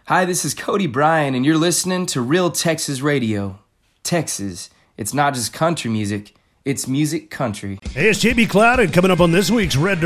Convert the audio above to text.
Hi, this is Cody Bryan, and you're listening to Real Texas Radio. Texas, it's not just country music, it's music country. Hey, it's JB Cloud, and coming up on this week's Red